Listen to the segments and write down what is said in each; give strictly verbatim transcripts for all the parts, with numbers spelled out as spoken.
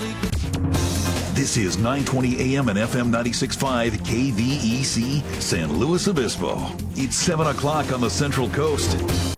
This is nine twenty A M and F M ninety-six point five K V E C, San Luis Obispo. It's seven o'clock on the Central Coast.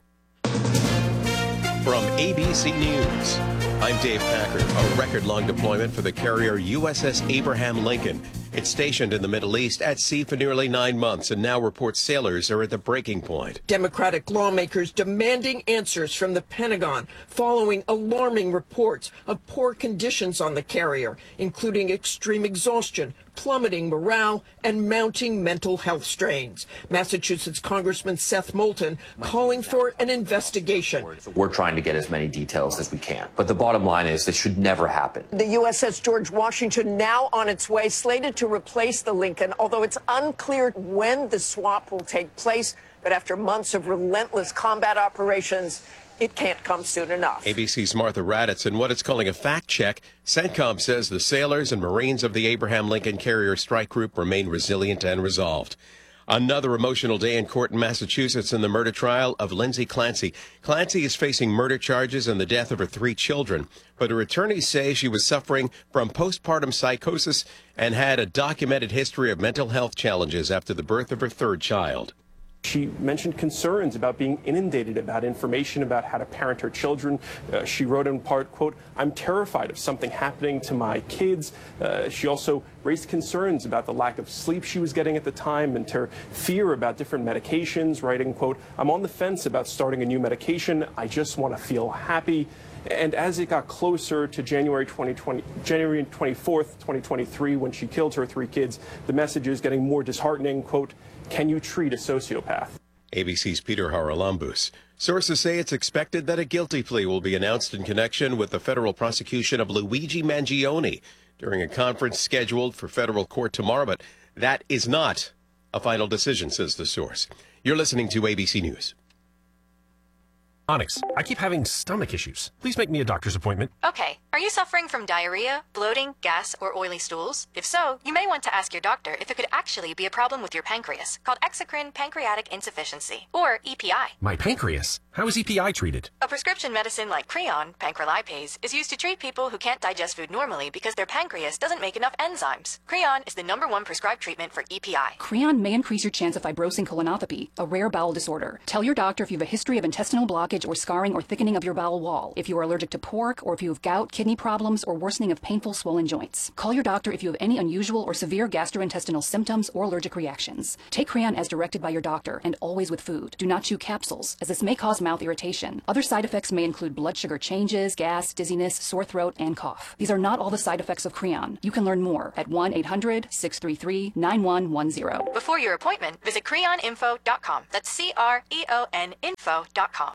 From A B C News, I'm Dave Packer. A record-long deployment for the carrier U S S Abraham Lincoln. It's stationed in the Middle East at sea for nearly nine months and now reports sailors are at the breaking point. Democratic lawmakers demanding answers from the Pentagon following alarming reports of poor conditions on the carrier, including extreme exhaustion, plummeting morale, and mounting mental health strains. Massachusetts Congressman Seth Moulton calling for an investigation. We're trying to get as many details as we can. But the bottom line is this should never happen. The U S S George Washington now on its way, slated to replace the Lincoln, although it's unclear when the swap will take place. But after months of relentless combat operations, it can't come soon enough. A B C's Martha Raddatz in what it's calling a fact check. CENTCOM says the sailors and Marines of the Abraham Lincoln Carrier Strike Group remain resilient and resolved. Another emotional day in court in Massachusetts in the murder trial of Lindsay Clancy. Clancy is facing murder charges and the death of her three children, but her attorneys say she was suffering from postpartum psychosis and had a documented history of mental health challenges after the birth of her third child. She mentioned concerns about being inundated about information about how to parent her children. Uh, she wrote in part, quote, "I'm terrified of something happening to my kids." Uh, she also raised concerns about the lack of sleep she was getting at the time and her fear about different medications, writing, quote, "I'm on the fence about starting a new medication. I just want to feel happy." And as it got closer to January twenty twenty, January twenty-fourth, twenty twenty-three, when she killed her three kids, the message is getting more disheartening, quote, "Can you treat a sociopath?" A B C's Peter Haralambous. Sources say it's expected that a guilty plea will be announced in connection with the federal prosecution of Luigi Mangione during a conference scheduled for federal court tomorrow, but that is not a final decision, says the source. You're listening to A B C News. Onyx, I keep having stomach issues. Please make me a doctor's appointment. Okay. Are you suffering from diarrhea, bloating, gas, or oily stools? If so, you may want to ask your doctor if it could actually be a problem with your pancreas, called exocrine pancreatic insufficiency, or E P I. My pancreas? How is E P I treated? A prescription medicine like Creon, pancrelipase, is used to treat people who can't digest food normally because their pancreas doesn't make enough enzymes. Creon is the number one prescribed treatment for E P I. Creon may increase your chance of fibrosing colonopathy, a rare bowel disorder. Tell your doctor if you have a history of intestinal blockage or scarring or thickening of your bowel wall, if you are allergic to pork, or if you have gout, kidney problems, or worsening of painful swollen joints. Call your doctor if you have any unusual or severe gastrointestinal symptoms or allergic reactions. Take Creon as directed by your doctor, and always with food. Do not chew capsules, as this may cause mouth irritation. Other side effects may include blood sugar changes, gas, dizziness, sore throat, and cough. These are not all the side effects of Creon. You can learn more at one eight hundred, six three three, nine one one zero. Before your appointment, visit creon info dot com. That's C R E O N info dot com.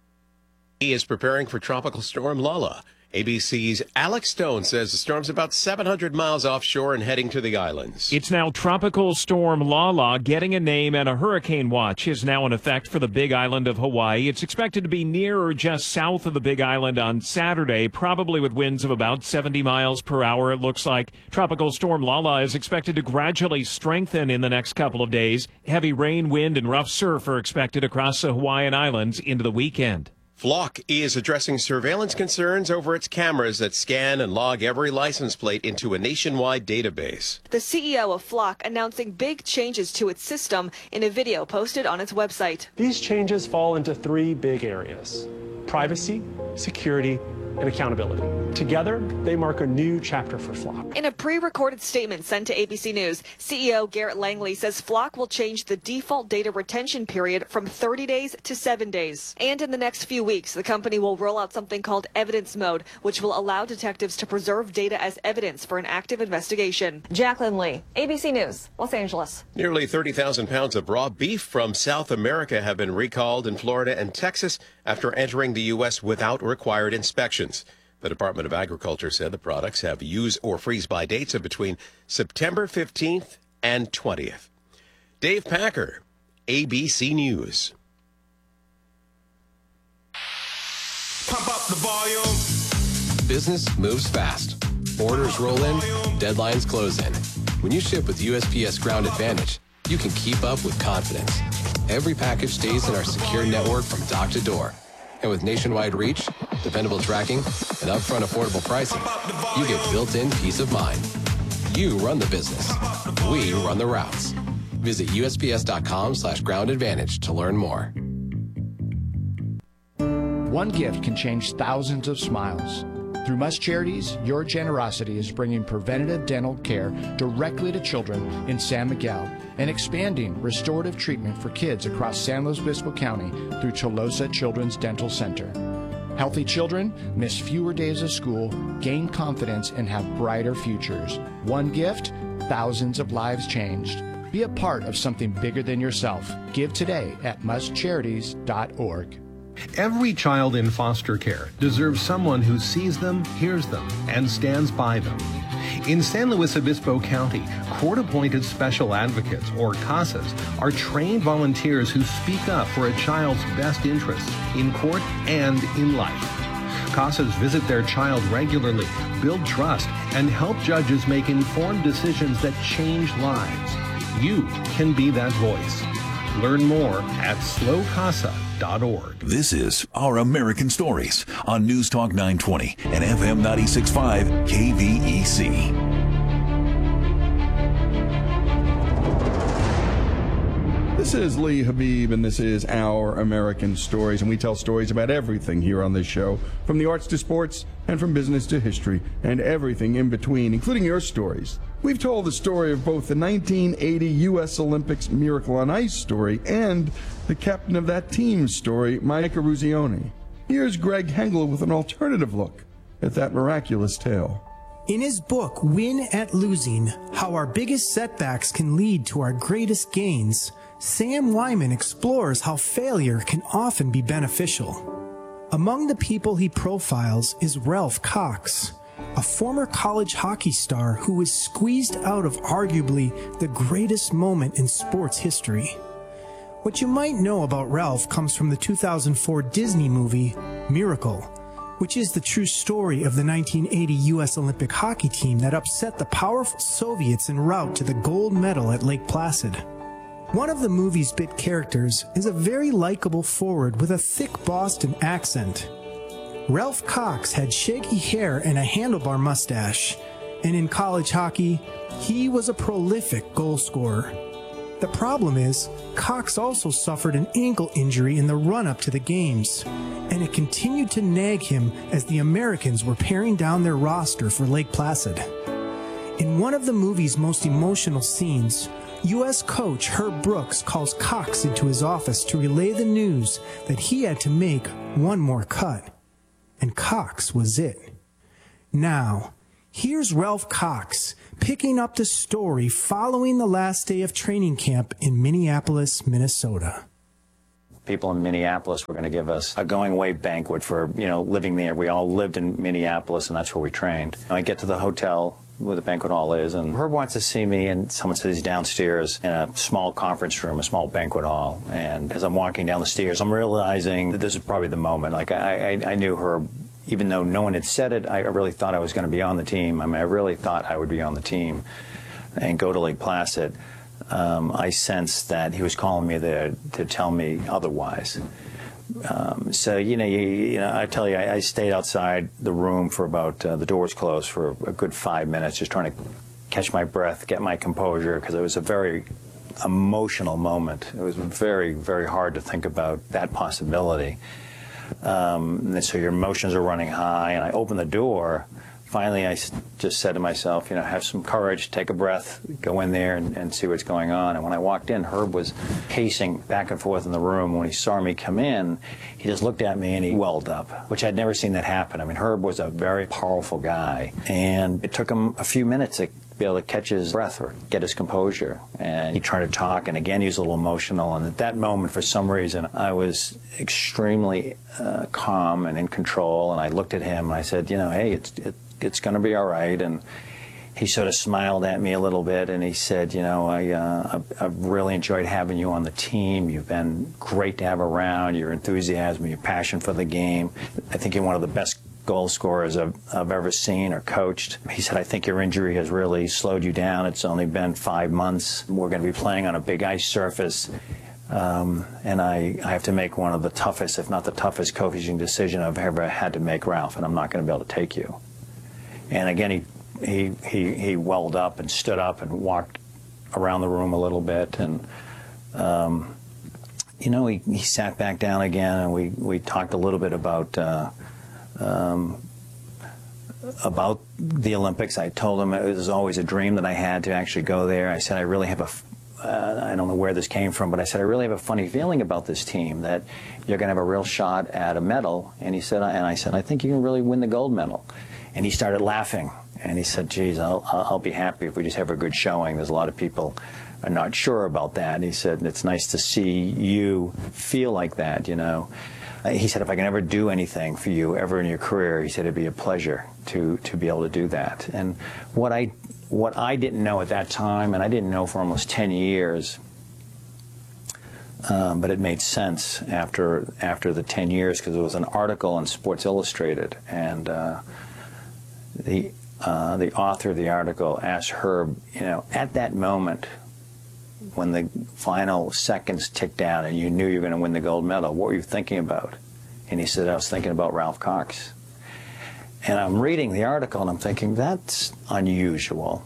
He is preparing for Tropical Storm Lala. A B C's Alex Stone says the storm's about seven hundred miles offshore and heading to the islands. It's now Tropical Storm Lala, getting a name, and a hurricane watch is now in effect for the Big Island of Hawaii. It's expected to be near or just south of the Big Island on Saturday, probably with winds of about seventy miles per hour. It looks like Tropical Storm Lala is expected to gradually strengthen in the next couple of days. Heavy rain, wind, and rough surf are expected across the Hawaiian Islands into the weekend. Flock is addressing surveillance concerns over its cameras that scan and log every license plate into a nationwide database. The C E O of Flock announcing big changes to its system in a video posted on its website. These changes fall into three big areas: privacy, security, and accountability. Together, they mark a new chapter for Flock. In a pre-recorded statement sent to A B C News, C E O Garrett Langley says Flock will change the default data retention period from thirty days to seven days. And in the next few weeks, the company will roll out something called evidence mode, which will allow detectives to preserve data as evidence for an active investigation. Jacqueline Lee, A B C News, Los Angeles. Nearly thirty thousand pounds of raw beef from South America have been recalled in Florida and Texas after entering the U S without required inspections. The Department of Agriculture said the products have use or freeze-by dates of between September fifteenth and twentieth. Dave Packer, A B C News. Pump up the volume. Business moves fast. Orders roll in, deadlines close in. When you ship with U S P S Ground Advantage, you can keep up with confidence. Every package stays in our secure network from dock to door. And with nationwide reach, dependable tracking, and upfront affordable pricing, you get built-in peace of mind. You run the business. We run the routes. Visit U S P S dot com slash ground advantage to learn more. One gift can change thousands of smiles. Through Must Charities, your generosity is bringing preventative dental care directly to children in San Miguel and expanding restorative treatment for kids across San Luis Obispo County through Tolosa Children's Dental Center. Healthy children miss fewer days of school, gain confidence, and have brighter futures. One gift, thousands of lives changed. Be a part of something bigger than yourself. Give today at must charities dot org. Every child in foster care deserves someone who sees them, hears them, and stands by them. In San Luis Obispo County, court-appointed special advocates, or CASAs, are trained volunteers who speak up for a child's best interests in court and in life. CASAs visit their child regularly, build trust, and help judges make informed decisions that change lives. You can be that voice. Learn more at slow casa dot org. This is Our American Stories on News Talk nine twenty and F M ninety-six point five K V E C. This is Lee Habib, and this is Our American Stories, and we tell stories about everything here on this show, from the arts to sports, and from business to history, and everything in between, including your stories. We've told the story of both the nineteen eighty U S Olympics Miracle on Ice story and the captain of that team's story, Mike Eruzione. Here's Greg Hengel with an alternative look at that miraculous tale. In his book, Win at Losing, How Our Biggest Setbacks Can Lead to Our Greatest Gains, Sam Wyman explores how failure can often be beneficial. Among the people he profiles is Ralph Cox, a former college hockey star who was squeezed out of arguably the greatest moment in sports history. What you might know about Ralph comes from the two thousand four Disney movie, Miracle, which is the true story of the nineteen eighty U S Olympic hockey team that upset the powerful Soviets en route to the gold medal at Lake Placid. One of the movie's bit characters is a very likable forward with a thick Boston accent. Ralph Cox had shaggy hair and a handlebar mustache, and in college hockey, he was a prolific goal scorer. The problem is, Cox also suffered an ankle injury in the run-up to the games, and it continued to nag him as the Americans were paring down their roster for Lake Placid. In one of the movie's most emotional scenes, U S coach Herb Brooks calls Cox into his office to relay the news that he had to make one more cut. And Cox was it. Now, here's Ralph Cox picking up the story following the last day of training camp in Minneapolis, Minnesota. People in Minneapolis were going to give us a going-away banquet for, you know, living there. We all lived in Minneapolis, and that's where we trained. I get to the hotel where the banquet hall is, and Herb wants to see me, and someone says he's downstairs in a small conference room, a small banquet hall. And as I'm walking down the stairs, I'm realizing that this is probably the moment. Like, I, I, I knew Herb, even though no one had said it, I really thought I was going to be on the team. I mean, I really thought I would be on the team and go to Lake Placid. Um, I sensed that he was calling me there to tell me otherwise. Um, so, you know, you, you know, I tell you, I, I stayed outside the room for about, uh, the doors closed for a good five minutes, just trying to catch my breath, get my composure, because it was a very emotional moment. It was very, very hard to think about that possibility. Um, and so your emotions are running high, and I opened the door. Finally, I just said to myself, you know, have some courage, take a breath, go in there and, and see what's going on. And when I walked in, Herb was pacing back and forth in the room. When he saw me come in, he just looked at me and he welled up, which I'd never seen that happen. I mean, Herb was a very powerful guy, and it took him a few minutes to be able to catch his breath or get his composure. And he tried to talk, and again, he was a little emotional. And at that moment, for some reason, I was extremely uh, calm and in control. And I looked at him and I said, you know, hey, it's it, it's going to be all right. And he sort of smiled at me a little bit, and he said, you know, I, uh, I've, I've really enjoyed having you on the team. You've been great to have around. Your enthusiasm, your passion for the game. I think you're one of the best goal scorers I've, I've ever seen or coached. He said, I think your injury has really slowed you down. It's only been five months. We're going to be playing on a big ice surface. Um, and I, I have to make one of the toughest, if not the toughest, coaching decision I've ever had to make, Ralph, and I'm not going to be able to take you. And again, he, he, he, he welled up and stood up and walked around the room a little bit. And, um, you know, he, he sat back down again, and we, we talked a little bit about uh, um, about the Olympics. I told him it was always a dream that I had to actually go there. I said, I really have a Uh, I don't know where this came from, but I said, I really have a funny feeling about this team, that you're going to have a real shot at a medal. And he said, and I said, I think you can really win the gold medal. And he started laughing. And he said, geez, I'll, I'll be happy if we just have a good showing. There's a lot of people are not sure about that. And he said, it's nice to see you feel like that, you know. Uh, he said, if I can ever do anything for you ever in your career, he said, it'd be a pleasure to, to be able to do that. And what I What I didn't know at that time, and I didn't know for almost ten years, um, but it made sense after after the ten years, because there was an article in Sports Illustrated, and uh, the uh, the author of the article asked Herb, you know, at that moment when the final seconds ticked down and you knew you were going to win the gold medal, what were you thinking about? And he said, I was thinking about Ralph Cox. And I'm reading the article, and I'm thinking, that's unusual.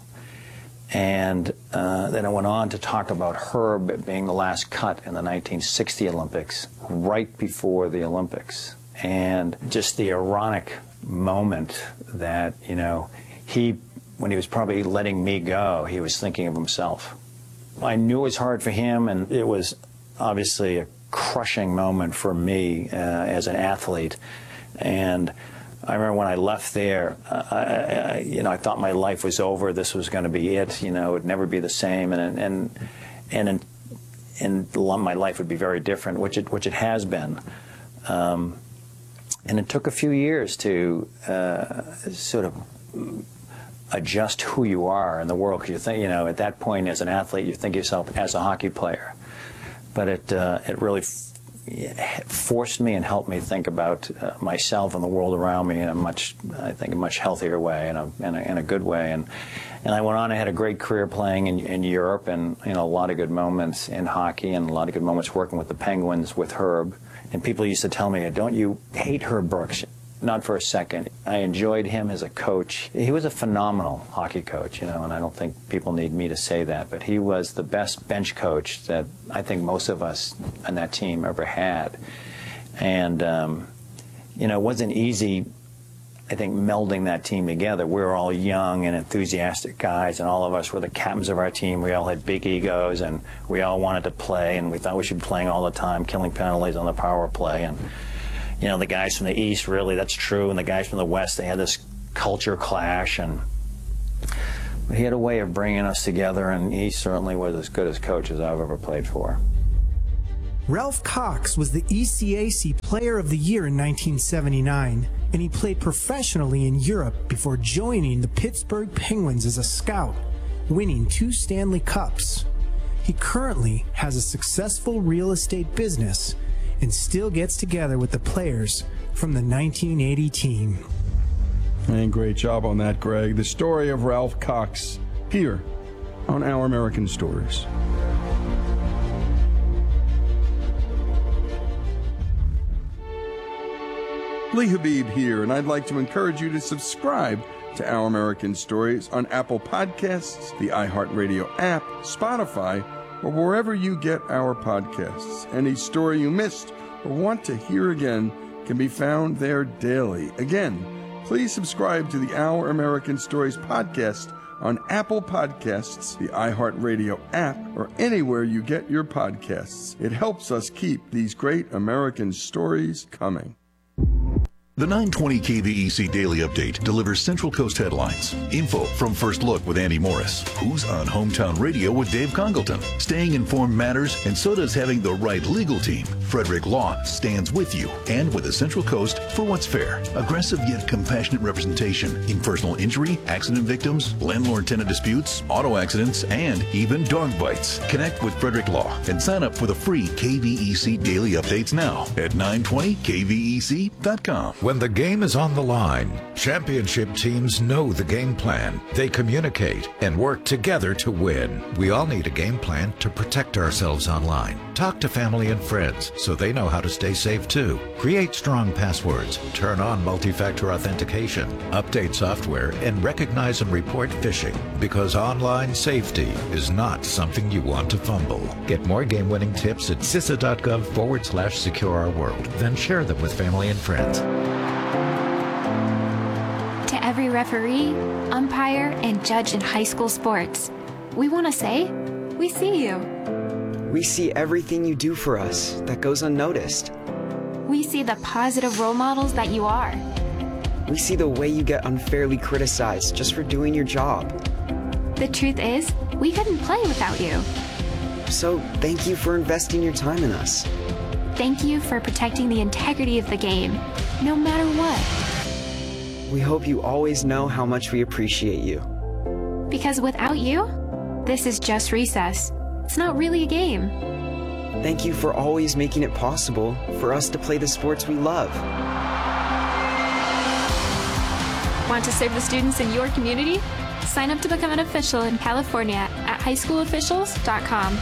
And uh, then I went on to talk about Herb being the last cut in the nineteen sixty Olympics, right before the Olympics. And just the ironic moment that, you know, he, when he was probably letting me go, he was thinking of himself. I knew it was hard for him, and it was obviously a crushing moment for me uh, as an athlete. And I remember when I left there, uh, I, I, you know, I thought my life was over. This was going to be it. You know, it would never be the same, and and and and, and my life would be very different, which it which it has been. Um, and it took a few years to uh, sort of adjust who you are in the world, because you think, you know, at that point as an athlete, you think of yourself as a hockey player, but it uh, it really forced me and helped me think about uh, myself and the world around me in a much, I think, a much healthier way, in a, in a, in a good way. And and I went on. I had a great career playing in, in Europe, and you know, a lot of good moments in hockey, and a lot of good moments working with the Penguins with Herb. And people used to tell me, "Don't you hate Herb Brooks?" Not for a second. I enjoyed him as a coach. He was a phenomenal hockey coach, you know, and I don't think people need me to say that, but he was the best bench coach that I think most of us on that team ever had. And, um, you know, it wasn't easy, I think, melding that team together. We were all young and enthusiastic guys, and all of us were the captains of our team. We all had big egos, and we all wanted to play, and we thought we should be playing all the time, killing penalties on the power play. And you know, the guys from the East, really, that's true, and the guys from the West, they had this culture clash, and he had a way of bringing us together, and he certainly was as good as coach as I've ever played for. Ralph Cox was the E C A C Player of the Year in nineteen seventy-nine, and he played professionally in Europe before joining the Pittsburgh Penguins as a scout, winning two Stanley Cups. He currently has a successful real estate business and still gets together with the players from the nineteen eighty team. And great job on that, Greg. The story of Ralph Cox here on Our American Stories. Lee Habib here, and I'd like to encourage you to subscribe to Our American Stories on Apple Podcasts, the iHeartRadio app, Spotify, or wherever you get our podcasts. Any story you missed or want to hear again can be found there daily. Again, please subscribe to the Our American Stories podcast on Apple Podcasts, the iHeartRadio app, or anywhere you get your podcasts. It helps us keep these great American stories coming. The nine twenty K V E C Daily Update delivers Central Coast headlines, info from First Look with Andy Morris, who's on Hometown Radio with Dave Congleton. Staying informed matters, and so does having the right legal team. Frederick Law stands with you and with the Central Coast for what's fair. Aggressive yet compassionate representation in personal injury, accident victims, landlord-tenant disputes, auto accidents, and even dog bites. Connect with Frederick Law and sign up for the free K V E C Daily Updates now at nine twenty K V E C dot com. When the game is on the line, championship teams know the game plan. They communicate and work together to win. We all need a game plan to protect ourselves online. Talk to family and friends so they know how to stay safe too. Create strong passwords, turn on multi-factor authentication, update software, and recognize and report phishing, because online safety is not something you want to fumble. Get more game-winning tips at CISA.gov forward slash secure our world. Then share them with family and friends. To every referee, umpire, and judge in high school sports, we want to say, we see you. We see everything you do for us that goes unnoticed. We see the positive role models that you are. We see the way you get unfairly criticized just for doing your job. The truth is, we couldn't play without you. So thank you for investing your time in us. Thank you for protecting the integrity of the game, no matter what. We hope you always know how much we appreciate you. Because without you, this is just recess. It's not really a game. Thank you for always making it possible for us to play the sports we love. Want to serve the students in your community? Sign up to become an official in California at high school officials dot com.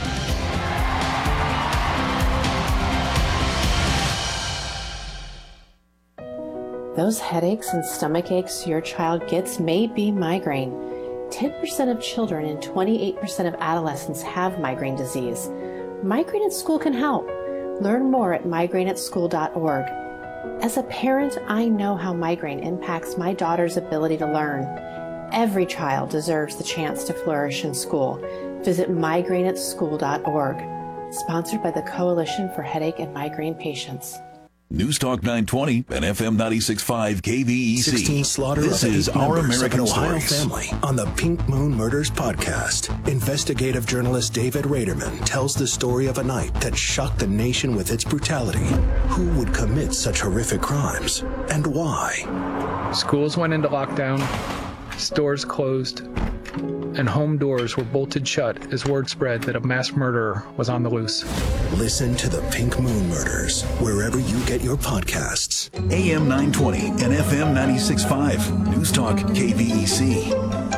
Those headaches and stomach aches your child gets may be migraine. ten percent of children and twenty-eight percent of adolescents have migraine disease. Migraine at School can help. Learn more at migraine at school dot org. As a parent, I know how migraine impacts my daughter's ability to learn. Every child deserves the chance to flourish in school. Visit migraine at school dot org. Sponsored by the Coalition for Headache and Migraine Patients. News Talk nine twenty and F M ninety-six point five K V E C. sixteen slaughter This of is eight Our members American of an Ohio Stories. family on the Pink Moon Murders podcast. Investigative journalist David Raderman tells the story of a night that shocked the nation with its brutality. Who would commit such horrific crimes and why? Schools went into lockdown, stores closed, and home doors were bolted shut as word spread that a mass murderer was on the loose. Listen to the Pink Moon Murders wherever you get your podcasts. A M nine twenty and F M ninety-six point five. News Talk K V E C.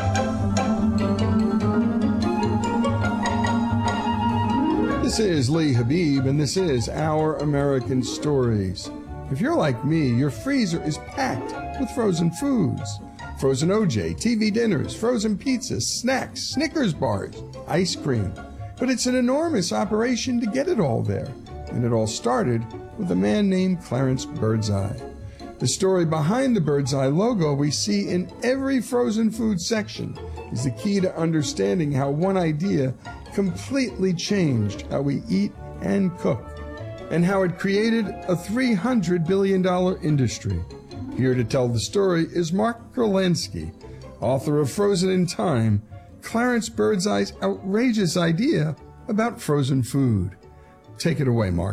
This is Lee Habib, and this is Our American Stories. If you're like me, your freezer is packed with frozen foods. Frozen O J, T V dinners, frozen pizzas, snacks, Snickers bars, ice cream. But it's an enormous operation to get it all there. And it all started with a man named Clarence Birdseye. The story behind the Birdseye logo we see in every frozen food section is the key to understanding how one idea completely changed how we eat and cook, and how it created a three hundred billion dollars industry. Here to tell the story is Mark Kurlansky, author of Frozen in Time, Clarence Birdseye's outrageous idea about frozen food. Take it away, Mark.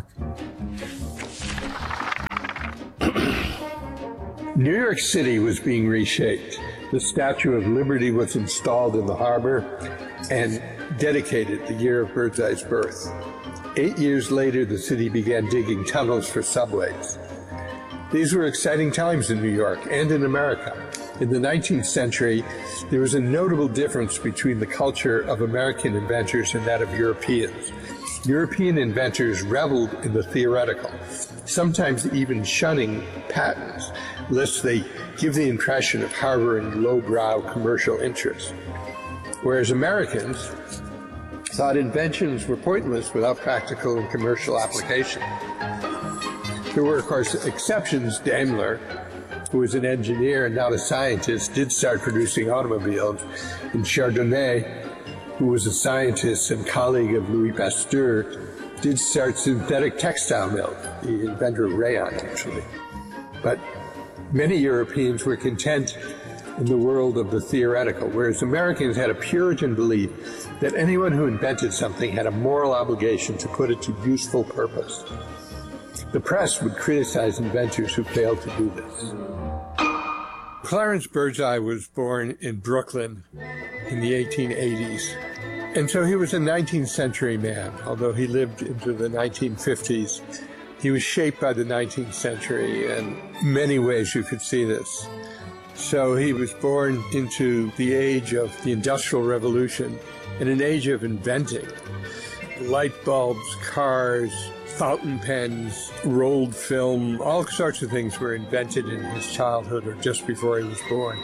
New York City was being reshaped. The Statue of Liberty was installed in the harbor and dedicated the year of Birdseye's birth. Eight years later, the city began digging tunnels for subways. These were exciting times in New York and in America. In the nineteenth century, there was a notable difference between the culture of American inventors and that of Europeans. European inventors reveled in the theoretical, sometimes even shunning patents, lest they give the impression of harboring lowbrow commercial interests. Whereas Americans thought inventions were pointless without practical and commercial application. There were, of course, exceptions. Daimler, who was an engineer and not a scientist, did start producing automobiles. And Chardonnay, who was a scientist and colleague of Louis Pasteur, did start synthetic textile milk, the inventor of rayon, actually. But many Europeans were content in the world of the theoretical, whereas Americans had a Puritan belief that anyone who invented something had a moral obligation to put it to useful purpose. The press would criticize inventors who failed to do this. Clarence Birdseye was born in Brooklyn in the eighteen eighties, and so he was a nineteenth century man, although he lived into the nineteen fifties He was shaped by the nineteenth century, and in many ways you could see this. So he was born into the age of the Industrial Revolution and an age of inventing. Light bulbs, cars, fountain pens, rolled film, all sorts of things were invented in his childhood or just before he was born.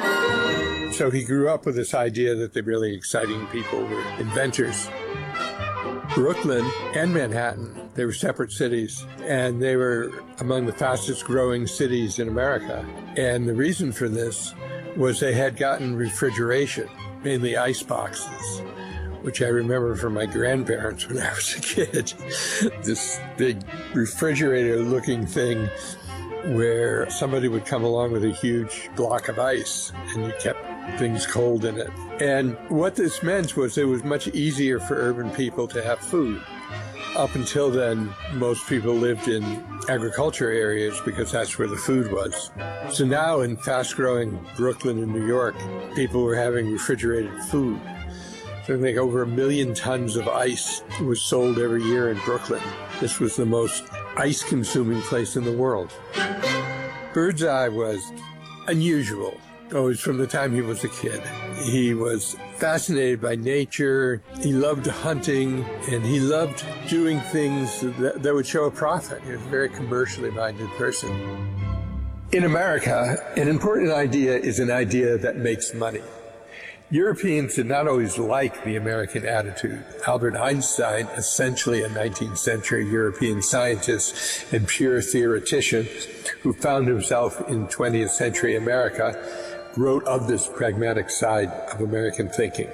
So he grew up with this idea that the really exciting people were inventors. Brooklyn and Manhattan, they were separate cities, and they were among the fastest growing cities in America. And the reason for this was they had gotten refrigeration, mainly ice boxes, which I remember from my grandparents when I was a kid. This big refrigerator-looking thing where somebody would come along with a huge block of ice, and you kept things cold in it. And what this meant was it was much easier for urban people to have food. Up until then, most people lived in agriculture areas because that's where the food was. So now in fast-growing Brooklyn and New York, people were having refrigerated food. So I think over a million tons of ice was sold every year in Brooklyn. This was the most ice-consuming place in the world. Birdseye was unusual, always from the time he was a kid. He was fascinated by nature, he loved hunting, and he loved doing things that, that would show a profit. He was a very commercially minded person. In America, an important idea is an idea that makes money. Europeans did not always like the American attitude. Albert Einstein, essentially a nineteenth century European scientist and pure theoretician who found himself in twentieth century America, wrote of this pragmatic side of American thinking.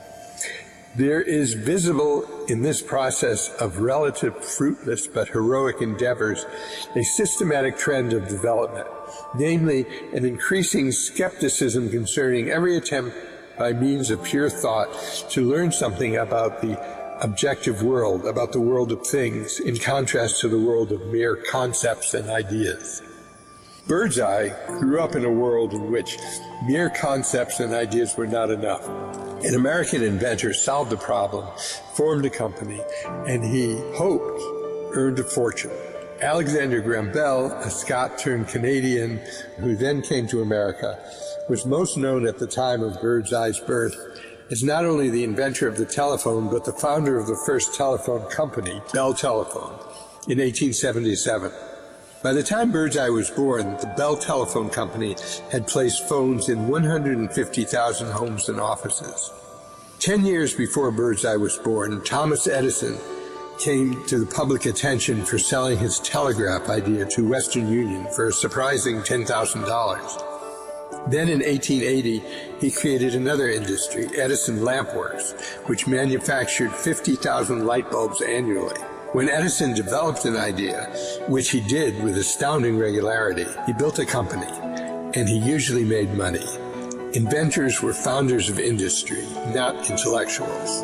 There is visible in this process of relative fruitless but heroic endeavors a systematic trend of development, namely an increasing skepticism concerning every attempt by means of pure thought to learn something about the objective world, about the world of things, in contrast to the world of mere concepts and ideas. Birdseye grew up in a world in which mere concepts and ideas were not enough. An American inventor solved the problem, formed a company, and he hoped earned a fortune. Alexander Graham Bell, a Scot turned Canadian who then came to America, was most known at the time of Birdseye's birth as not only the inventor of the telephone, but the founder of the first telephone company, Bell Telephone, in eighteen seventy-seven. By the time Birdseye was born, the Bell Telephone Company had placed phones in one hundred fifty thousand homes and offices. Ten years before Birdseye was born, Thomas Edison came to the public attention for selling his telegraph idea to Western Union for a surprising ten thousand dollars. Then in eighteen eighty, he created another industry, Edison Lamp Works, which manufactured fifty thousand light bulbs annually. When Edison developed an idea, which he did with astounding regularity, he built a company, and he usually made money. Inventors were founders of industry, not intellectuals.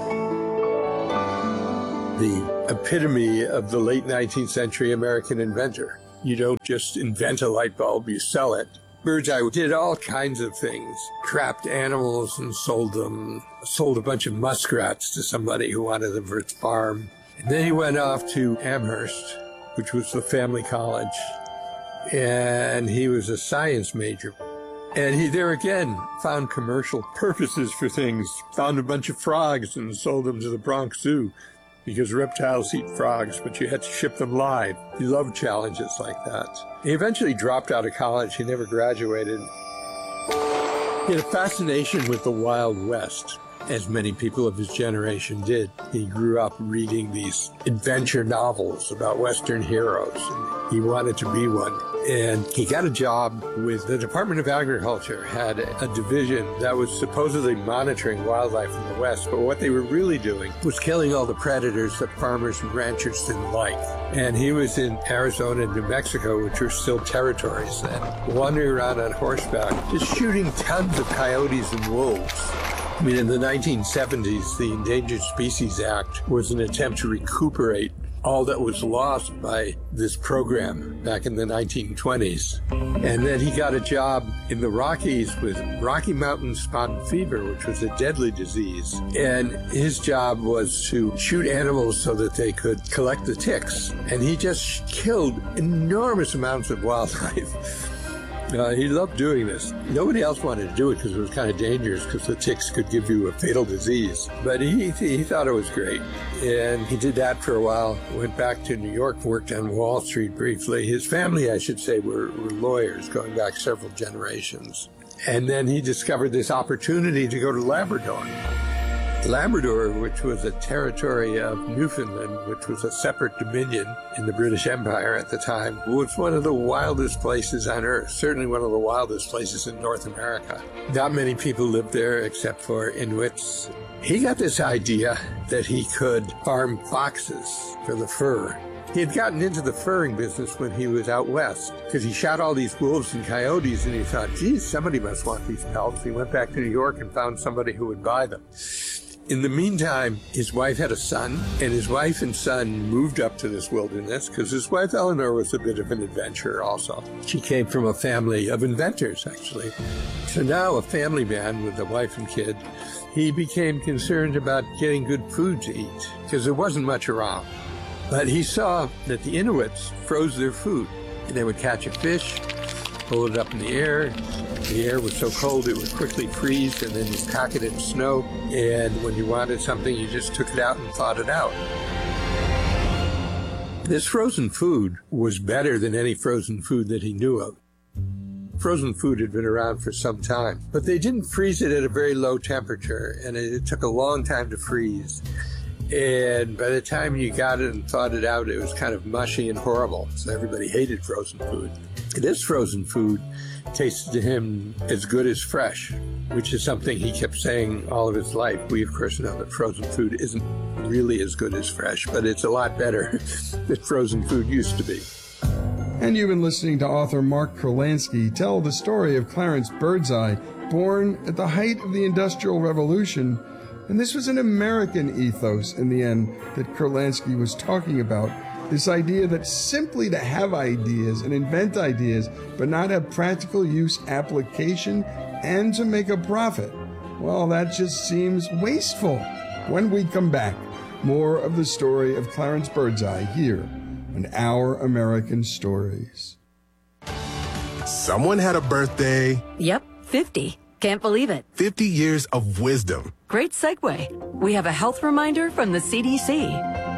The epitome of the late nineteenth century American inventor. You don't just invent a light bulb, you sell it. Birdseye did all kinds of things, trapped animals and sold them, sold a bunch of muskrats to somebody who wanted them for his farm. And then he went off to Amherst, which was the family college, and he was a science major. And he there again found commercial purposes for things, found a bunch of frogs and sold them to the Bronx Zoo, because reptiles eat frogs, but you had to ship them live. He loved challenges like that. He eventually dropped out of college. He never graduated. He had a fascination with the Wild West, as many people of his generation did. He grew up reading these adventure novels about Western heroes, and he wanted to be one. And he got a job with the Department of Agriculture, had a division that was supposedly monitoring wildlife in the West, but what they were really doing was killing all the predators that farmers and ranchers didn't like. And he was in Arizona and New Mexico, which were still territories then, wandering around on horseback, just shooting tons of coyotes and wolves. I mean, in the nineteen seventies, the Endangered Species Act was an attempt to recuperate all that was lost by this program back in the nineteen twenties. And then he got a job in the Rockies with Rocky Mountain spotted fever, which was a deadly disease. And his job was to shoot animals so that they could collect the ticks. And he just killed enormous amounts of wildlife. Uh, he loved doing this. Nobody else wanted to do it because it was kind of dangerous because the ticks could give you a fatal disease. But he he thought it was great. And he did that for a while, went back to New York, worked on Wall Street briefly. His family, I should say, were, were lawyers going back several generations. And then he discovered this opportunity to go to Labrador. Labrador, which was a territory of Newfoundland, which was a separate dominion in the British Empire at the time, was one of the wildest places on Earth, certainly one of the wildest places in North America. Not many people lived there except for Inuits. He got this idea that he could farm foxes for the fur. He had gotten into the furring business when he was out west because he shot all these wolves and coyotes, and he thought, geez, somebody must want these pelts. He went back to New York and found somebody who would buy them. In the meantime, his wife had a son, and his wife and son moved up to this wilderness because his wife, Eleanor, was a bit of an adventurer also. She came from a family of inventors, actually. So now a family man with a wife and kid, he became concerned about getting good food to eat because there wasn't much around. But he saw that the Inuits froze their food. And they would catch a fish, pull it up in the air. The air was so cold it would quickly freeze, and then you pack it in snow. And when you wanted something, you just took it out and thawed it out. This frozen food was better than any frozen food that he knew of. Frozen food had been around for some time, but they didn't freeze it at a very low temperature, and it, it took a long time to freeze. And by the time you got it and thawed it out, it was kind of mushy and horrible. So everybody hated frozen food. This frozen food tasted to him as good as fresh, which is something he kept saying all of his life. We, of course, know that frozen food isn't really as good as fresh, but it's a lot better than frozen food used to be. And you've been listening to author Mark Kurlansky tell the story of Clarence Birdseye, born at the height of the Industrial Revolution. And this was an American ethos, in the end, that Kurlansky was talking about. This idea that simply to have ideas and invent ideas, but not have practical use application and to make a profit, well, that just seems wasteful. When we come back, more of the story of Clarence Birdseye here on Our American Stories. Someone had a birthday. Yep, fifty. Can't believe it. fifty years of wisdom. Great segue. We have a health reminder from the C D C.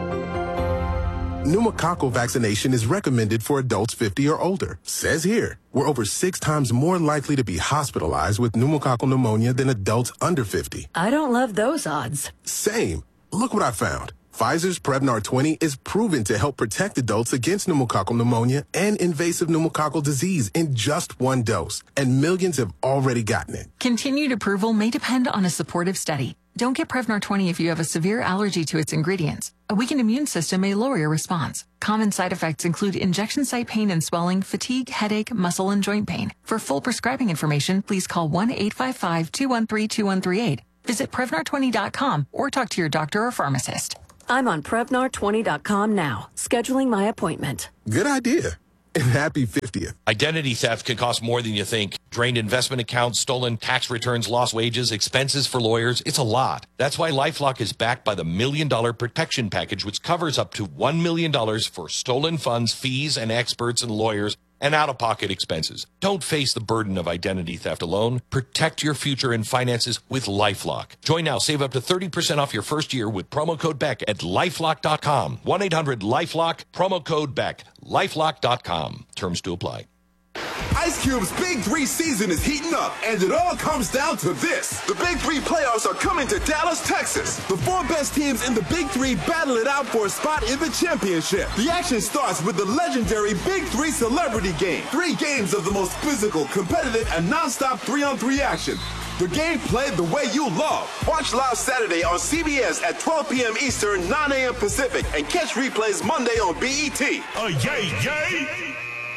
Pneumococcal vaccination is recommended for adults fifty or older. Says here, we're over six times more likely to be hospitalized with pneumococcal pneumonia than adults under fifty. I don't love those odds. Same. Look what I found. Pfizer's Prevnar twenty is proven to help protect adults against pneumococcal pneumonia and invasive pneumococcal disease in just one dose, and millions have already gotten it. Continued approval may depend on a supportive study. Don't get Prevnar twenty if you have a severe allergy to its ingredients. A weakened immune system may lower your response. Common side effects include injection site pain and swelling, fatigue, headache, muscle, and joint pain. For full prescribing information, please call one eight five five, two one three, two one three eight. Visit Prevnar twenty dot com or talk to your doctor or pharmacist. I'm on Prevnar twenty dot com now, scheduling my appointment. Good idea. And happy fiftieth. Identity theft can cost more than you think. Drained investment accounts, stolen tax returns, lost wages, expenses for lawyers. It's a lot. That's why LifeLock is backed by the Million Dollar Protection Package, which covers up to one million dollars for stolen funds, fees, and experts and lawyers, and out-of-pocket expenses. Don't face the burden of identity theft alone. Protect your future and finances with LifeLock. Join now. Save up to thirty percent off your first year with promo code Beck at lifelock dot com. one eight hundred lifelock, promo code Beck. lifelock dot com. Terms to apply. Ice Cube's Big Three season is heating up, and it all comes down to this. The Big Three playoffs are coming to Dallas, Texas. The four best teams in the Big Three battle it out for a spot in the championship. The action starts with the legendary Big Three Celebrity Game. Three games of the most physical, competitive, and non-stop three-on-three action. The game played the way you love. Watch live Saturday on C B S at twelve p.m. Eastern, nine a.m. Pacific, and catch replays Monday on B E T. Oh, yay, yay!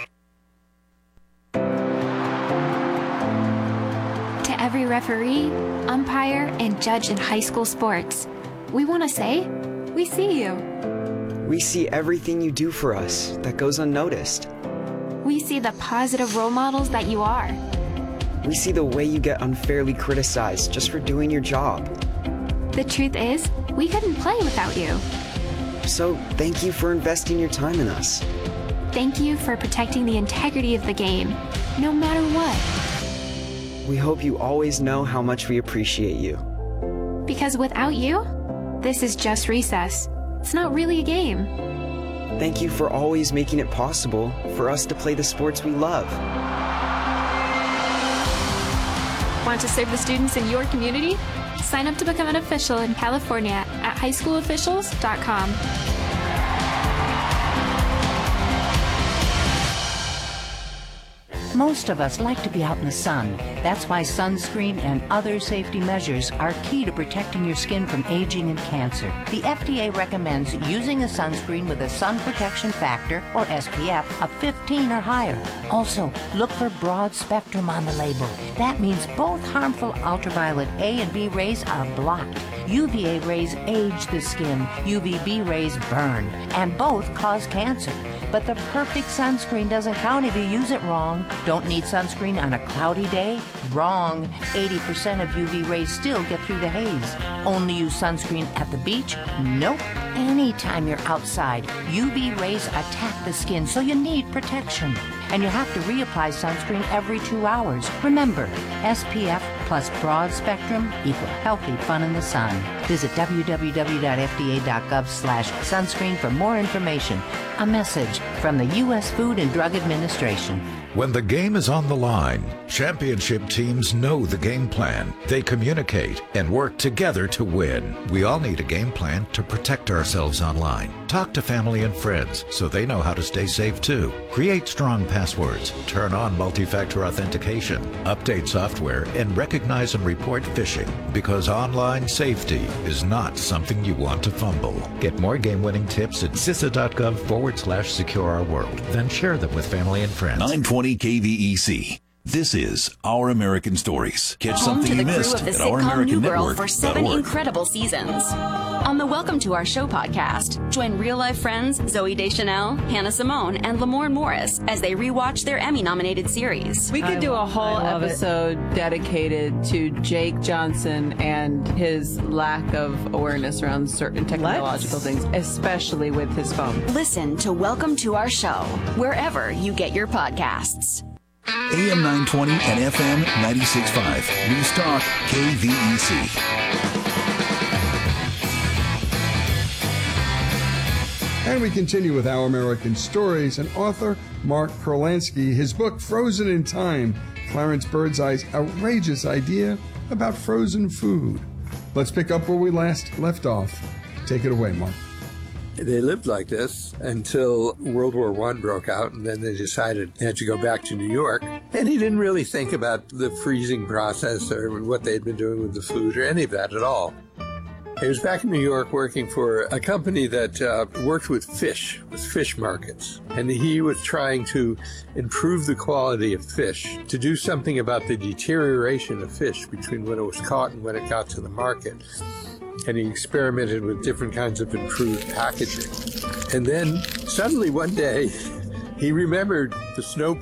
To every referee, umpire, and judge in high school sports, we want to say, we see you. We see everything you do for us that goes unnoticed. We see the positive role models that you are. We see the way you get unfairly criticized just for doing your job. The truth is, we couldn't play without you. So thank you for investing your time in us. Thank you for protecting the integrity of the game, no matter what. We hope you always know how much we appreciate you. Because without you, this is just recess. It's not really a game. Thank you for always making it possible for us to play the sports we love. Want to serve the students in your community? Sign up to become an official in California at high school officials dot com. Most of us like to be out in the sun. That's why sunscreen and other safety measures are key to protecting your skin from aging and cancer. The F D A recommends using a sunscreen with a sun protection factor, or S P F, of fifteen or higher. Also, look for broad spectrum on the label. That means both harmful ultraviolet A and B rays are blocked. U V A rays age the skin, U V B rays burn, and both cause cancer. But the perfect sunscreen doesn't count if you use it wrong. Don't need sunscreen on a cloudy day? Wrong. eighty percent of U V rays still get through the haze. Only use sunscreen at the beach? Nope. Anytime you're outside, U V rays attack the skin, so you need protection. And you have to reapply sunscreen every two hours. Remember, S P F plus broad spectrum equal healthy fun in the sun. Visit w w w dot f d a dot gov slash sunscreen for more information. A message from the U S Food and Drug Administration. When the game is on the line, championship teams know the game plan. They communicate and work together to win. We all need a game plan to protect ourselves online. Talk to family and friends so they know how to stay safe too. Create strong passwords, turn on multi-factor authentication, update software, and recognize and report phishing, because online safety is not something you want to fumble. Get more game-winning tips at cisa.gov forward slash secure our world. Then share them with family and friends. nine twenty K V E C. This is Our American Stories. Catch Home something to the you crew missed of the at our sitcom american New Girl network for seven dot org. incredible seasons. On the Welcome to Our Show podcast, join real-life friends Zooey Deschanel, Hannah Simone, and Lamorne Morris as they rewatch their Emmy-nominated series. We could do a whole episode it. dedicated to Jake Johnson and his lack of awareness around certain technological Let's. things, especially with his phone. Listen to Welcome to Our Show wherever you get your podcasts. A M nine twenty and F M ninety-six point five. News Talk K V E C. And we continue with Our American Stories and author Mark Kurlansky. His book, Frozen in Time, Clarence Birdseye's outrageous idea about frozen food. Let's pick up where we last left off. Take it away, Mark. They lived like this until World War One broke out, and then they decided they had to go back to New York. And he didn't really think about the freezing process or what they'd been doing with the food or any of that at all. He was back in New York working for a company that uh, worked with fish, with fish markets. And he was trying to improve the quality of fish, to do something about the deterioration of fish between when it was caught and when it got to the market. And he experimented with different kinds of improved packaging. And then suddenly one day, he remembered the snow